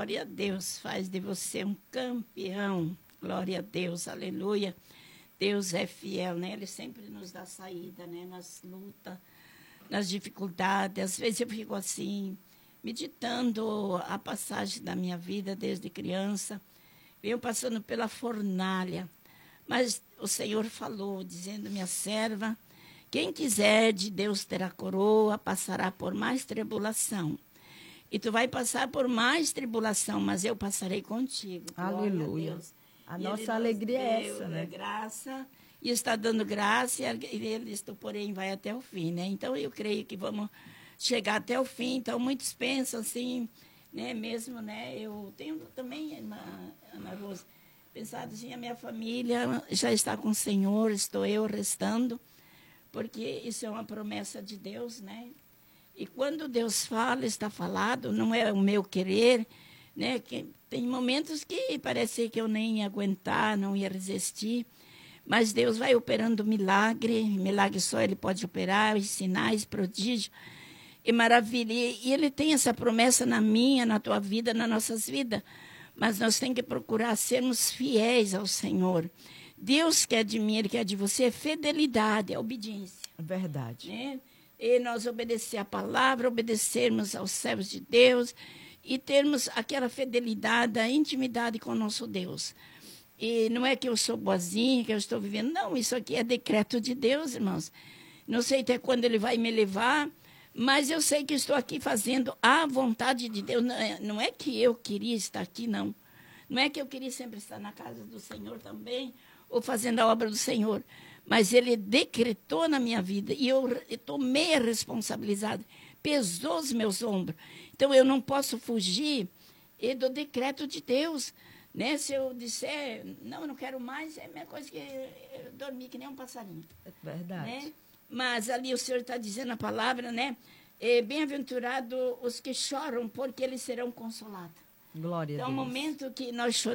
glória a Deus, faz de você um campeão. Glória a Deus, aleluia. Deus é fiel, né? Ele sempre nos dá saída, né? Nas lutas, nas dificuldades. Às vezes eu fico assim, meditando a passagem da minha vida desde criança. Venho passando pela fornalha. Mas o Senhor falou, dizendo, minha serva, quem quiser de Deus ter a coroa, passará por mais tribulação. E tu vai passar por mais tribulação, mas eu passarei contigo. Aleluia. A nossa alegria é essa, né? Graça, e está dando graça, e ele diz, porém, vai até o fim, né? Então, eu creio que vamos chegar até o fim. Então, muitos pensam assim, né? Mesmo, né? Eu tenho também, Ana Rosa, pensado assim, a minha família já está com o Senhor, estou eu restando, porque isso é uma promessa de Deus, né? E quando Deus fala, está falado, não é o meu querer, né? Que tem momentos que parece que eu nem ia aguentar, não ia resistir, mas Deus vai operando milagre só Ele pode operar, os sinais, prodígios e maravilha. E Ele tem essa promessa na minha, na tua vida, nas nossas vidas, mas nós temos que procurar sermos fiéis ao Senhor. Deus quer de mim, Ele quer de você fidelidade, é obediência. Verdade. Né? E nós obedecer a palavra, obedecermos aos servos de Deus e termos aquela fidelidade, a intimidade com o nosso Deus. E não é que eu sou boazinha, que eu estou vivendo, não, isso aqui é decreto de Deus, irmãos. Não sei até quando Ele vai me levar, mas eu sei que estou aqui fazendo a vontade de Deus. Não é que eu queria estar aqui, não. Não é que eu queria sempre estar na casa do Senhor também, ou fazendo a obra do Senhor. Mas Ele decretou na minha vida e eu tomei a responsabilidade, pesou os meus ombros. Então, eu não posso fugir do decreto de Deus. Né? Se eu disser, não, eu não quero mais, é a mesma coisa que eu dormir que nem um passarinho. É verdade. Né? Mas ali o Senhor está dizendo a palavra, né? Bem-aventurado os que choram, porque eles serão consolados. Glória a Deus. Então, o momento que nós choramos,